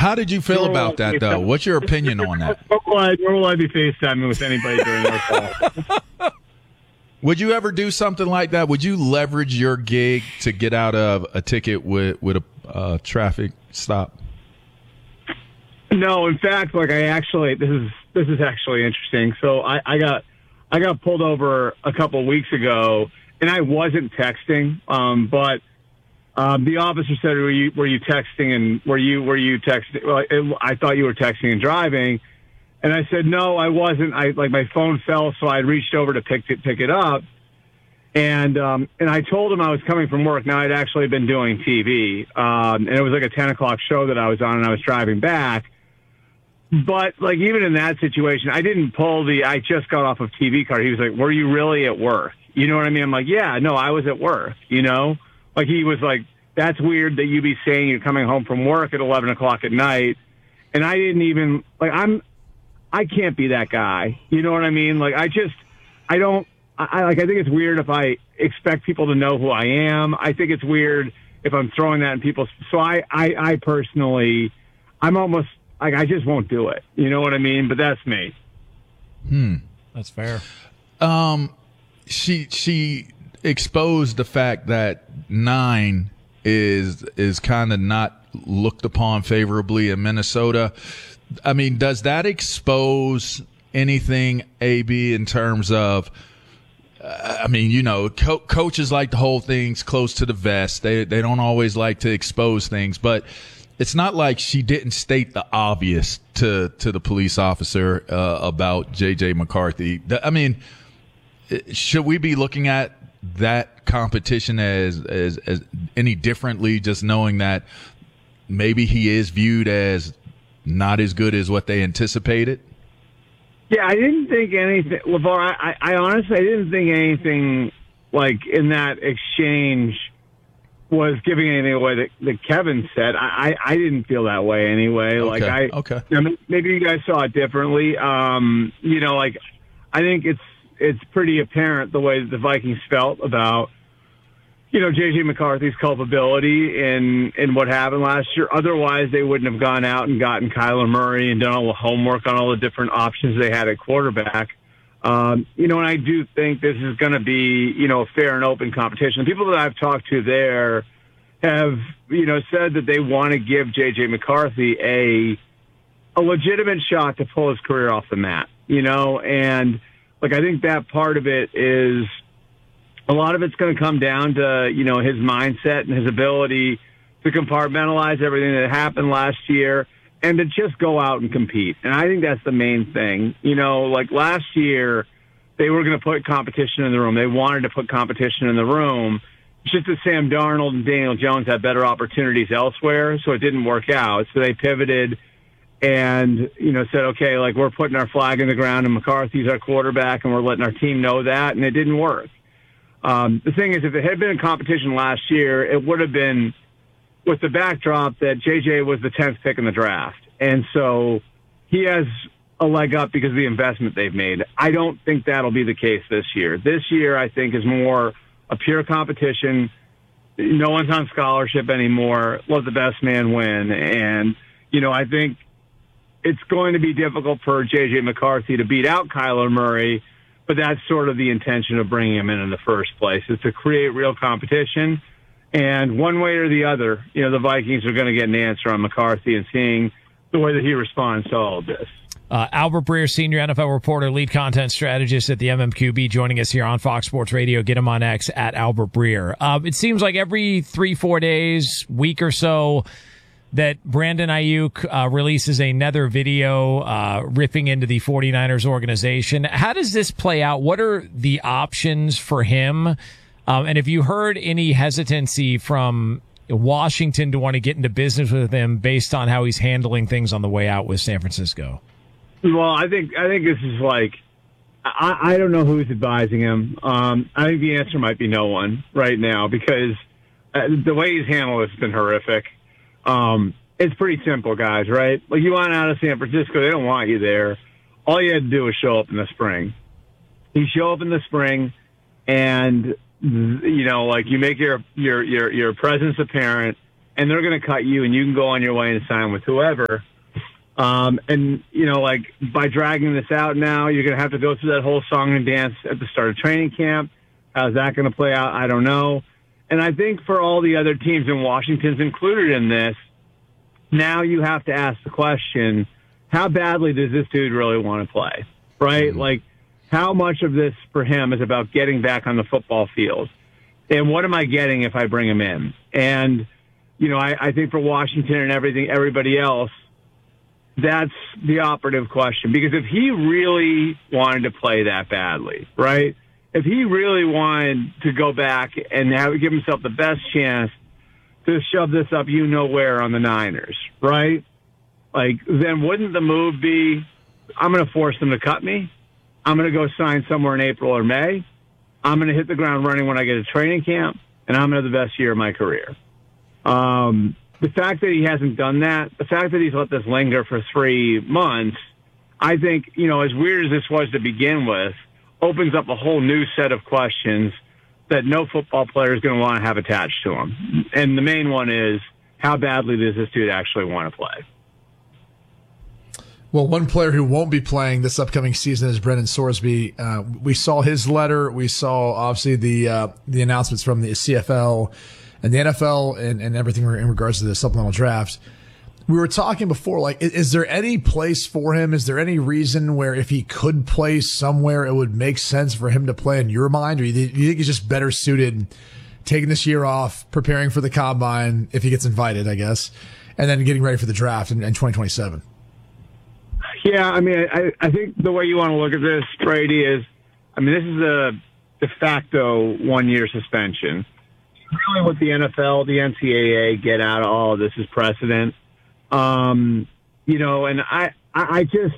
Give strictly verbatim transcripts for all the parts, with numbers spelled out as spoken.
How did you feel about that, though? What's your opinion on that? Where will I, where will I be FaceTiming with anybody during their call? Would you ever do something like that? Would you leverage your gig to get out of a ticket with with a uh, traffic stop? No, in fact, like I actually, this is this is actually interesting. So I, I got I got pulled over a couple of weeks ago, and I wasn't texting, um, but um, the officer said, "Were you were you texting and were you were you texting?" Well, it, I thought you were texting and driving. And I said, no, I wasn't. I like my phone fell, so I reached over to pick it, pick it up. And um, and I told him I was coming from work. Now, I'd actually been doing T V, um, and it was like a ten o'clock show that I was on, and I was driving back. But, like, even in that situation, I didn't pull the I just got off of T V card. He was like, were you really at work? You know what I mean? I'm like, yeah, no, I was at work, you know? Like, he was like, that's weird that you be saying you're coming home from work at eleven o'clock at night. And I didn't even, like, I'm, I can't be that guy. You know what I mean? Like, I just, I don't, I like, I think it's weird if I expect people to know who I am. I think it's weird if I'm throwing that in people's, so I, I, I personally, I'm almost, like, I just won't do it. You know what I mean? But that's me. Hmm. That's fair. Um, she, she exposed the fact that nine is, is kind of not looked upon favorably in Minnesota. I mean, does that expose anything, A B, in terms of, uh, I mean, you know, co- coaches like to hold things close to the vest. They they don't always like to expose things, but it's not like she didn't state the obvious to, to the police officer uh, about J J McCarthy. I mean, should we be looking at that competition as, as, as any differently, just knowing that maybe he is viewed as not as good as what they anticipated? Yeah, I didn't think anything, LeVar, I, I honestly, I didn't think anything, like, in that exchange was giving anything away that, that Kevin said. I, I, I didn't feel that way anyway. Okay. Like, I, okay. You know, maybe you guys saw it differently. Um, you know, like, I think it's, it's pretty apparent the way that the Vikings felt about, you know, J J McCarthy's culpability in, in what happened last year. Otherwise, they wouldn't have gone out and gotten Kyler Murray and done all the homework on all the different options they had at quarterback. Um, you know, and I do think this is going to be, you know, a fair and open competition. The people that I've talked to there have, you know, said that they want to give J J McCarthy a, a legitimate shot to pull his career off the mat, you know, and like, I think that part of it is, a lot of it's going to come down to, you know, his mindset and his ability to compartmentalize everything that happened last year and to just go out and compete. And I think that's the main thing. You know, like last year, they were going to put competition in the room. They wanted to put competition in the room. It's just that Sam Darnold and Daniel Jones had better opportunities elsewhere, so it didn't work out. So they pivoted and, you know, said, okay, like, we're putting our flag in the ground and McCarthy's our quarterback and we're letting our team know that, and it didn't work. Um, the thing is, if it had been a competition last year, it would have been with the backdrop that J J was the tenth pick in the draft. And so he has a leg up because of the investment they've made. I don't think that'll be the case this year. This year, I think, is more a pure competition. No one's on scholarship anymore. Let the best man win. And, you know, I think it's going to be difficult for J J McCarthy to beat out Kyler Murray, but that's sort of the intention of bringing him in in the first place, is to create real competition. And one way or the other, you know, the Vikings are going to get an answer on McCarthy and seeing the way that he responds to all of this. Uh, Albert Breer, senior N F L reporter, lead content strategist at the M M Q B, joining us here on Fox Sports Radio. Get him on X at Albert Breer. Uh, it seems like every three, four days, week or so, that Brandon Ayuk uh, releases another video uh, ripping into the 49ers organization. How does this play out? What are the options for him? Um, and have you heard any hesitancy from Washington to want to get into business with him based on how he's handling things on the way out with San Francisco? Well, I think I think this is like, I, I don't know who's advising him. Um, I think the answer might be no one right now, because uh, the way he's handled it's been horrific. Um, it's pretty simple, guys, right? Like, you want out of San Francisco, they don't want you there. All you had to do is show up in the spring. You show up in the spring, and you know, like, you make your your your your presence apparent, and they're going to cut you, and you can go on your way and sign with whoever. Um, and, you know, like, by dragging this out now, you're going to have to go through that whole song and dance at the start of training camp. How's that going to play out? I don't know. And I think for all the other teams, and Washington's included in this, now you have to ask the question, how badly does this dude really want to play, right? Mm-hmm. Like, how much of this for him is about getting back on the football field? And what am I getting if I bring him in? And, you know, I, I think for Washington and everything, everybody else, that's the operative question. Because if he really wanted to play that badly, right? If he really wanted to go back and have, give himself the best chance to shove this up you know where on the Niners, right? Like, then wouldn't the move be, I'm going to force them to cut me. I'm going to go sign somewhere in April or May. I'm going to hit the ground running when I get to training camp, and I'm going to have the best year of my career. Um, the fact that he hasn't done that, the fact that he's let this linger for three months, I think, you know, as weird as this was to begin with, opens up a whole new set of questions that no football player is going to want to have attached to him. And the main one is, how badly does this dude actually want to play? Well, one player who won't be playing this upcoming season is Brendan Sorsby. Uh, we saw his letter. We saw, obviously, the uh, the announcements from the C F L and the N F L and, and everything in regards to the supplemental draft. We were talking before, like, is, is there any place for him? Is there any reason where if he could play somewhere, it would make sense for him to play in your mind? Or do you, do you think he's just better suited taking this year off, preparing for the combine, if he gets invited, I guess, and then getting ready for the draft in, in twenty twenty-seven? Yeah, I mean, I, I think the way you want to look at this, Brady, is, I mean, this is a de facto one-year suspension. Really what the N F L, the N C double A get out of all of this is precedent. Um, you know, and I, I, I just,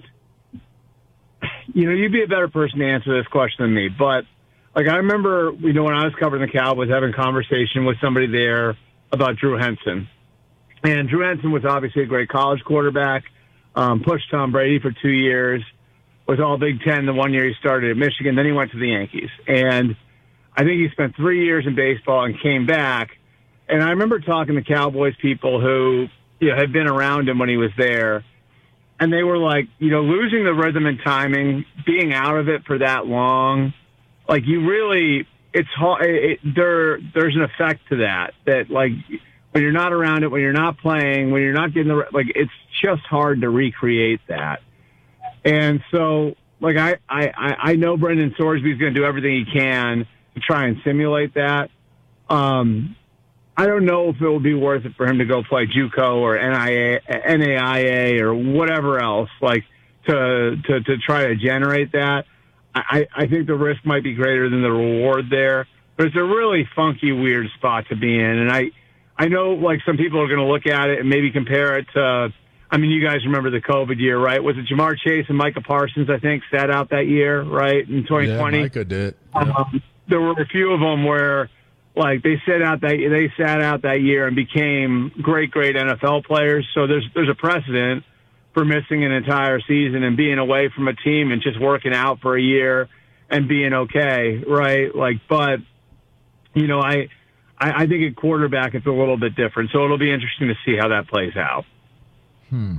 you know, you'd be a better person to answer this question than me. But, like, I remember, you know, when I was covering the Cowboys, having a conversation with somebody there about Drew Henson. And Drew Henson was obviously a great college quarterback. Um, pushed Tom Brady for two years, was all Big Ten the one year he started at Michigan. Then he went to the Yankees. And I think he spent three years in baseball and came back. And I remember talking to Cowboys people who, you know, had been around him when he was there. And they were like, you know, losing the rhythm and timing, being out of it for that long, like, you really, it's hard. It, there, there's an effect to that, that, like, when you're not around it, when you're not playing, when you're not getting the, like, it's just hard to recreate that. And so, like, I, I, I know Brendan Sorsby's going to do everything he can to try and simulate that. Um, I don't know if it will be worth it for him to go play JUCO or N A I A or whatever else, like, to, to, to try to generate that. I, I think the risk might be greater than the reward there, but it's a really funky, weird spot to be in. And I, I know, like, some people are going to look at it and maybe compare it to, I mean, you guys remember the COVID year, right? Was it Jamar Chase and Micah Parsons, I think, sat out that year, right, in twenty twenty? Yeah, Micah did. Yeah. Um, there were a few of them where, like, they sat out that they sat out that year and became great, great N F L players. So there's there's a precedent for missing an entire season and being away from a team and just working out for a year and being okay, right? Like, but, you know, I. I think at quarterback it's a little bit different, so it'll be interesting to see how that plays out. Hmm.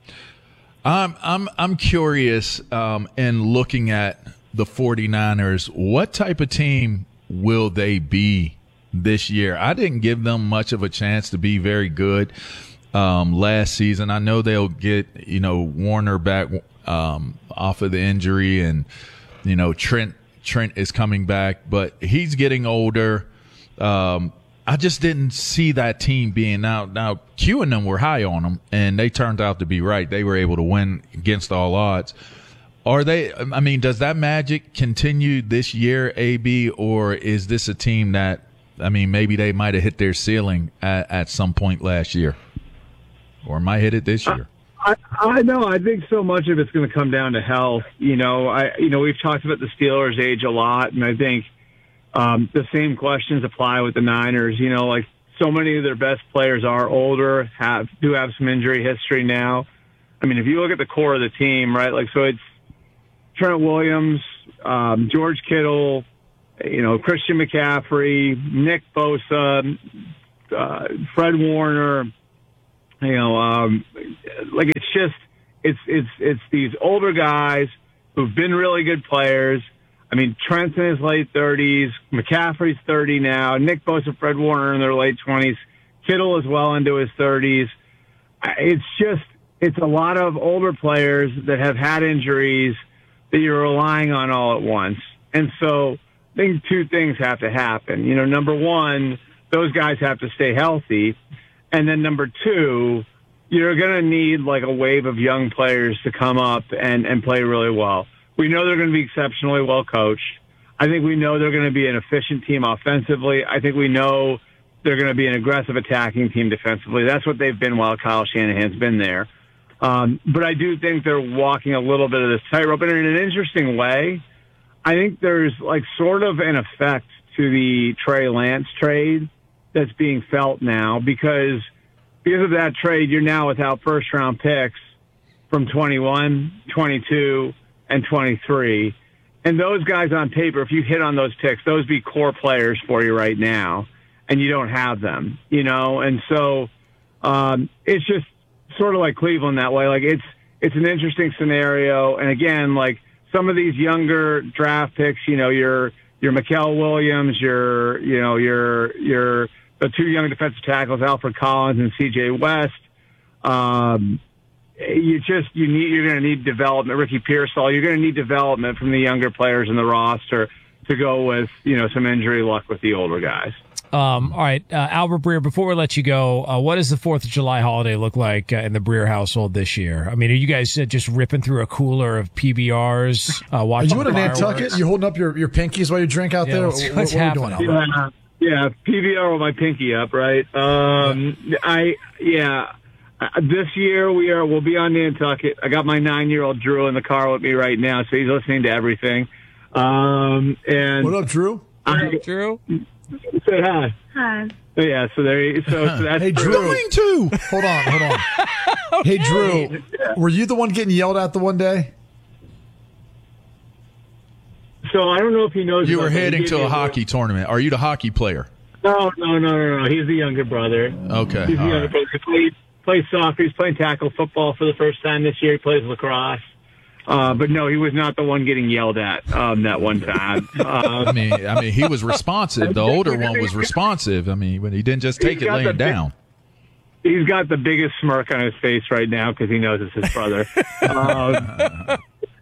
I'm I'm I'm curious. Um, in looking at the 49ers, what type of team will they be this year? I didn't give them much of a chance to be very good um, last season. I know they'll get, you know, Warner back um, off of the injury, and, you know, Trent Trent is coming back, but he's getting older. Um, I just didn't see that team being out. Now, Q and them were high on them, and they turned out to be right. They were able to win against all odds. Are they, I mean, does that magic continue this year, A B, or is this a team that, I mean, maybe they might have hit their ceiling at, at some point last year, or might hit it this year? I, I know. I think so much of it's going to come down to health. You know, I, you know, we've talked about the Steelers' age a lot, and I think Um, the same questions apply with the Niners. You know, like, so many of their best players are older, have do have some injury history now. I mean, if you look at the core of the team, right, like, so it's Trent Williams, um, George Kittle, you know, Christian McCaffrey, Nick Bosa, uh, Fred Warner, you know, um, like it's just, it's, it's, it's these older guys who've been really good players. I mean, Trent's in his late thirties, McCaffrey's thirty now, Nick Bosa, Fred Warner in their late twenties, Kittle is well into his thirties. It's just, it's a lot of older players that have had injuries that you're relying on all at once. And so I think two things have to happen. You know, number one, those guys have to stay healthy. And then number two, you're going to need like a wave of young players to come up and, and play really well. We know they're going to be exceptionally well coached. I think we know they're going to be an efficient team offensively. I think we know they're going to be an aggressive attacking team defensively. That's what they've been while Kyle Shanahan's been there. Um, but I do think they're walking a little bit of this tightrope. And in an interesting way, I think there's like sort of an effect to the Trey Lance trade that's being felt now because because of that trade, you're now without first round picks from twenty-one, twenty-two, and twenty-three. And those guys on paper, if you hit on those picks, those be core players for you right now, and you don't have them, you know? And so um, it's just sort of like Cleveland that way. Like it's it's an interesting scenario. And again, like some of these younger draft picks, you know, your your Mikael Williams, your you know, your your the two young defensive tackles, Alfred Collins and C J West. Um, you just you need you're going to need development. Ricky Pearsall, you're going to need development from the younger players in the roster to go with you know some injury luck with the older guys. Um, all right, uh, Albert Breer, before we let you go, uh, what does the fourth of July holiday look like uh, in the Breer household this year? I mean, are you guys uh, just ripping through a cooler of P B Rs, uh, watching Are you in Nantucket? You holding up your, your pinkies while you drink out yeah, there? What's, what, what's what are happening? you doing, Albert? Yeah, yeah, P B R with my pinky up, right? Um, yeah. I, yeah, uh, this year we are, we'll be on Nantucket. I got my nine-year-old Drew in the car with me right now, so he's listening to everything. Um, and what up, Drew? What up, Drew? Say hi. Hi. Yeah, so there. You, so, so that's hey, Drew. Going to. Hold on, hold on. Okay. Hey, Drew, were you the one getting yelled at the one day? So I don't know if he knows. You were about heading that. to a hockey tournament. Are you the hockey player? No, no, no, no, no. He's the younger brother. Okay. He's the all younger right. brother. He plays, plays soccer. He's playing tackle football for the first time this year. He plays lacrosse. Uh, but no, he was not the one getting yelled at um, that one time. Uh, I mean, I mean, he was responsive. The older one was responsive. I mean, when he didn't just take He's it got laying the big- down. he's got the biggest smirk on his face right now because he knows it's his brother. um,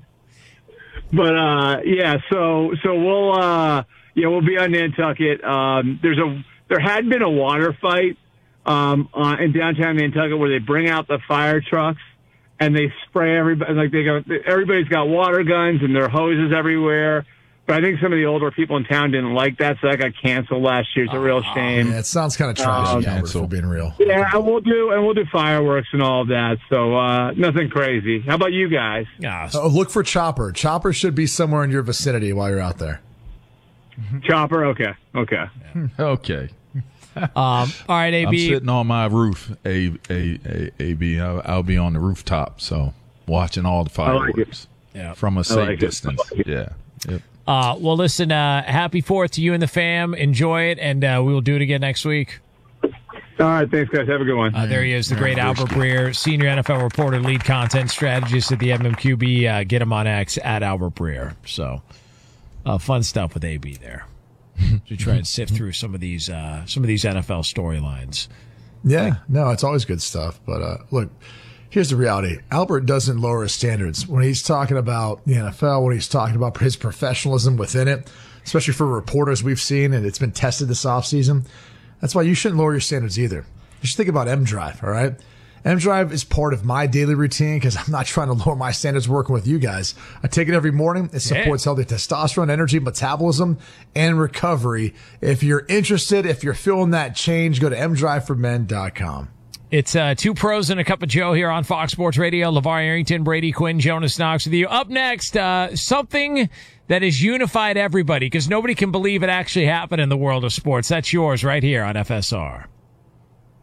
but uh, yeah, so so we'll uh, yeah we'll be on Nantucket. Um, there's a there had been a water fight um, uh, in downtown Nantucket where they bring out the fire trucks. And they spray everybody, like they go, everybody's got water guns and there are hoses everywhere. But I think some of the older people in town didn't like that, so that got canceled last year. It's a real shame. Yeah, it sounds kind of trash, Um, Albert, for being real. Yeah, and we'll do, and we'll do fireworks and all of that. So, uh, nothing crazy. How about you guys? Yeah, Oh, look for Chopper. Chopper should be somewhere in your vicinity while you're out there. Chopper? Okay. Okay. Okay. um, all right, A I'm B. sitting on my roof, A A A A B. I'll, I'll be on the rooftop, so watching all the fireworks Yeah. from a safe like it. distance. I like it. Yeah. Yep. Uh, well, listen, uh, happy fourth to you and the fam. Enjoy it, and uh, we will do it again next week. All right. Thanks, guys. Have a good one. Uh, there he is, the great Albert Breer, senior N F L reporter, lead content strategist at the M M Q B. Uh, get him on X at Albert Breer. So, uh, fun stuff with A B there to try and sift through some of these uh, some of these N F L storylines. Yeah, no, it's always good stuff. But uh, look, here's the reality. Albert doesn't lower his standards when he's talking about the N F L, when he's talking about his professionalism within it, especially for reporters we've seen, and it's been tested this offseason. That's why you shouldn't lower your standards either. You should think about M Drive, all right? M Drive is part of my daily routine because I'm not trying to lower my standards working with you guys. I take it every morning. It supports healthy testosterone, energy, metabolism, and recovery. If you're interested, if you're feeling that change, go to m drive for men dot com. It's uh, two pros and a cup of Joe here on Fox Sports Radio. LeVar Arrington, Brady Quinn, Jonas Knox with you. Up next, uh, something that has unified everybody because nobody can believe it actually happened in the world of sports. That's yours right here on F S R.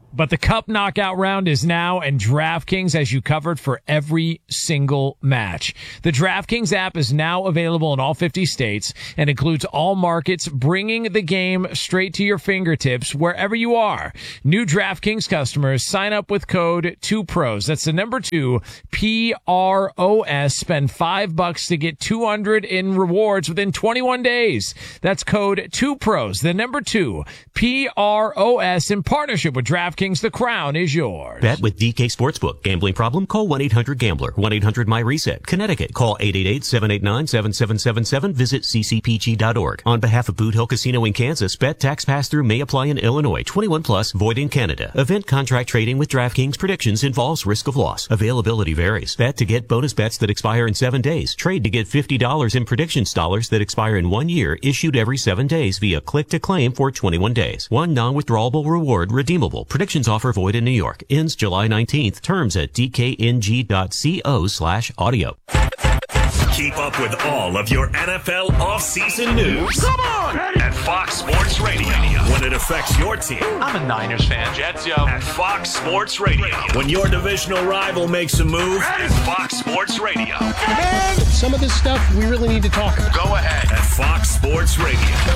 But the Cup knockout round is now, and DraftKings has you covered for every single match. The DraftKings app is now available in all fifty states and includes all markets, bringing the game straight to your fingertips wherever you are. New DraftKings customers sign up with code two pros. That's the number two, P R O S. Spend five bucks to get two hundred in rewards within twenty-one days. That's code two pros, the number two, P R O S, in partnership with DraftKings. The crown is yours. Bet with D K Sportsbook. Gambling problem? Call one eight hundred gambler. one eight hundred my reset. Connecticut. Call eight eight eight, seven eight nine, seven seven seven seven. Visit c c p g dot org. On behalf of Boot Hill Casino in Kansas, bet tax pass-through may apply in Illinois. twenty-one plus, void in Canada. Event contract trading with DraftKings predictions involves risk of loss. Availability varies. Bet to get bonus bets that expire in seven days. Trade to get fifty dollars in predictions dollars that expire in one year, issued every seven days via click to claim for twenty-one days. One non-withdrawable reward redeemable. Predictions offer void in New York. Ends July nineteenth. Terms at d k n g dot co slash audio. Keep up with all of your N F L offseason news. Come on! At Fox Sports Radio. When it affects your team. I'm a Niners fan. Jets, yo. At Fox Sports Radio. When your divisional rival makes a move. At Fox Sports Radio. Man, some of this stuff we really need to talk about. Go ahead. At Fox Sports Radio.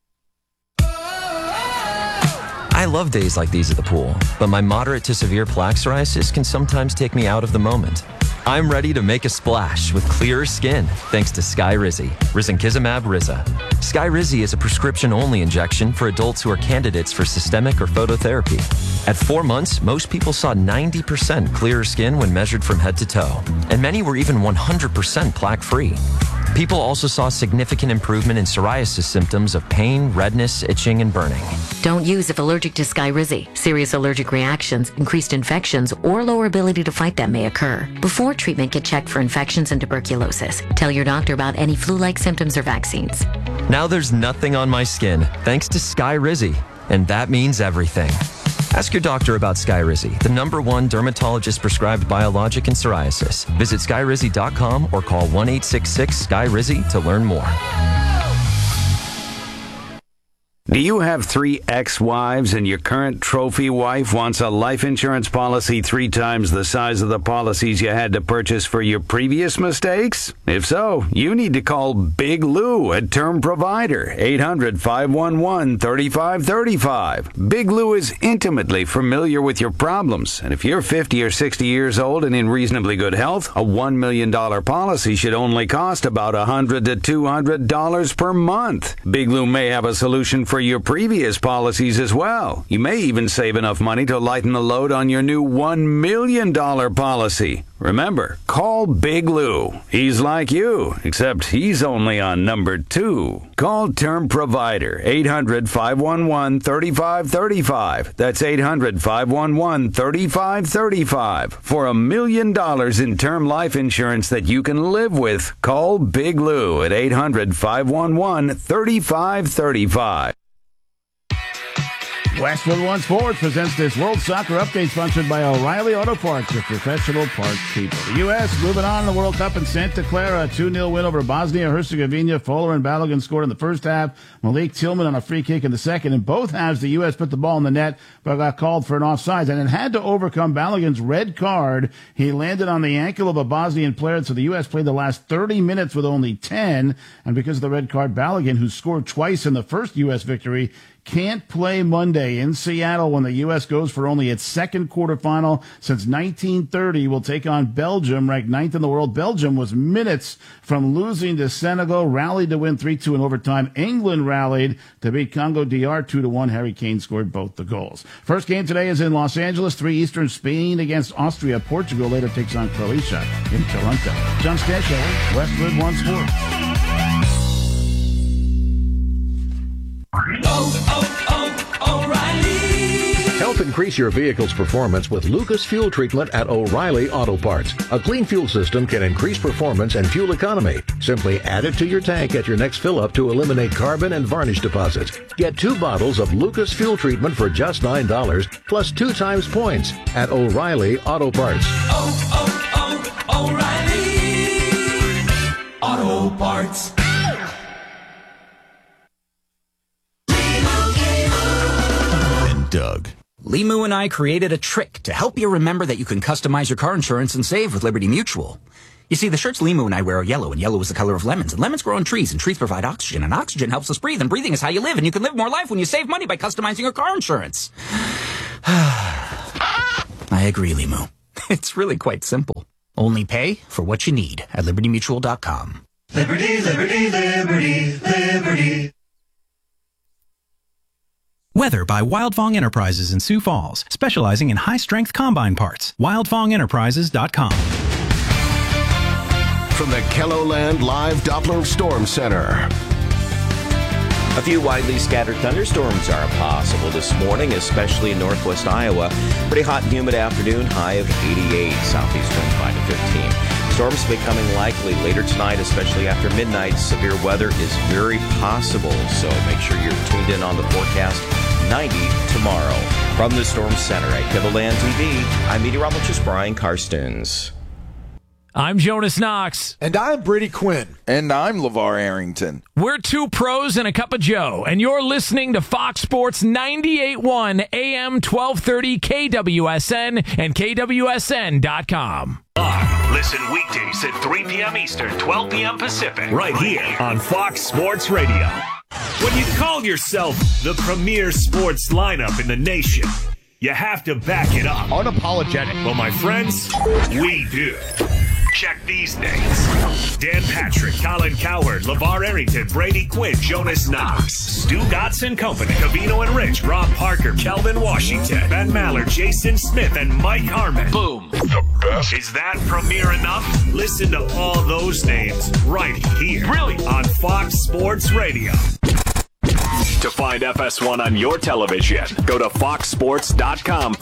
I love days like these at the pool, but my moderate to severe plaque psoriasis can sometimes take me out of the moment. I'm ready to make a splash with clearer skin thanks to Skyrizi, risankizumab Riza. Skyrizi is a prescription-only injection for adults who are candidates for systemic or phototherapy. At four months, most people saw ninety percent clearer skin when measured from head to toe, and many were even one hundred percent plaque-free. People also saw significant improvement in psoriasis symptoms of pain, redness, itching, and burning. Don't use if allergic to Skyrizi. Serious allergic reactions, increased infections, or lower ability to fight them may occur. Before treatment, get checked for infections and tuberculosis. Tell your doctor about any flu-like symptoms or vaccines. Now there's nothing on my skin thanks to Skyrizi, and that means everything. Ask your doctor about Skyrizi, the number one dermatologist-prescribed biologic in psoriasis. Visit skyrizi dot com or call one eight six six, S K Y R I Z I to learn more. Do you have three ex-wives and your current trophy wife wants a life insurance policy three times the size of the policies you had to purchase for your previous mistakes? If so, you need to call Big Lou at Term Provider, eight hundred, five one one, three five three five. Big Lou is intimately familiar with your problems, and if you're fifty or sixty years old and in reasonably good health, a one million dollars policy should only cost about one hundred to two hundred dollars per month. Big Lou may have a solution for your previous policies as well. You may even save enough money to lighten the load on your new one million dollars policy. Remember, call Big Lou. He's like you, except he's only on number two. Call Term Provider, eight hundred, five one one, three five three five. That's eight hundred, five one one, three five three five. For a million dollars in term life insurance that you can live with, call Big Lou at eight hundred, five one one, three five three five. Westwood One Sports presents this World Soccer Update sponsored by O'Reilly Auto Parts, your professional parts people. The U S moving on in the World Cup in Santa Clara, a two nil win over Bosnia-Herzegovina. Fuller and Balogun scored in the first half. Malik Tillman on a free kick in the second. In both halves, the U S put the ball in the net, but got called for an offsides, and it had to overcome Balogun's red card. He landed on the ankle of a Bosnian player, so the U S played the last thirty minutes with only ten, and because of the red card, Balogun, who scored twice in the first U S victory, can't play Monday in Seattle when the U S goes for only its second quarterfinal since nineteen thirty. Will take on Belgium, ranked ninth in the world. Belgium was minutes from losing to Senegal, rallied to win three two in overtime. England rallied to beat Congo D R two to one. Harry Kane scored both the goals. First game today is in Los Angeles, three Eastern. Spain against Austria. Portugal later takes on Croatia in Toronto. John Stashow, Westwood One Sports. Oh, oh, O'Reilly. Help increase your vehicle's performance with Lucas Fuel Treatment at O'Reilly Auto Parts. A clean fuel system can increase performance and fuel economy. Simply add it to your tank at your next fill-up to eliminate carbon and varnish deposits. Get two bottles of Lucas Fuel Treatment for just nine dollars, plus two times points at O'Reilly Auto Parts. Oh, oh, oh, O'Reilly Auto Parts. Doug. Limu and I created a trick to help you remember that you can customize your car insurance and save with Liberty Mutual. You see, the shirts Limu and I wear are yellow, and yellow is the color of lemons, and lemons grow on trees, and trees provide oxygen, and oxygen helps us breathe, and breathing is how you live, and you can live more life when you save money by customizing your car insurance. I agree, Limu. It's really quite simple. Only pay for what you need at liberty mutual dot com. Liberty, liberty, liberty, liberty. Weather by Wildfong Enterprises in Sioux Falls, specializing in high-strength combine parts. wildfong enterprises dot com. From the Kelloland Live Doppler Storm Center. A few widely scattered thunderstorms are possible this morning, especially in northwest Iowa. Pretty hot and humid afternoon, high of eighty-eight, southeast winds five to fifteen. Storms becoming likely later tonight, especially after midnight. Severe weather is very possible, so make sure you're tuned in on the forecast. ninety tomorrow. From the Storm Center at Kelloland T V, I'm meteorologist Brian Karstens. I'm Jonas Knox. And I'm Brady Quinn. And I'm LeVar Arrington. We're two pros and a cup of Joe, and you're listening to Fox Sports ninety-eight point one A M twelve thirty K W S N and K W S N dot com. Listen weekdays at three p.m. Eastern, twelve p.m. Pacific. Right here on Fox Sports Radio. When you call yourself the premier sports lineup in the nation, you have to back it up. Unapologetic. Well, my friends, we do. Check these names: Dan Patrick, Colin Cowherd, LeVar Arrington, Brady Quinn, Jonas Knox, Stu Gotts and Company, Cavino and Rich, Rob Parker, Kelvin Washington, Ben Maller, Jason Smith, and Mike Harmon. Boom. The best. Is that premiere enough? Listen to all those names right here. Really? On Fox Sports Radio. To find F S one on your television, go to fox sports dot com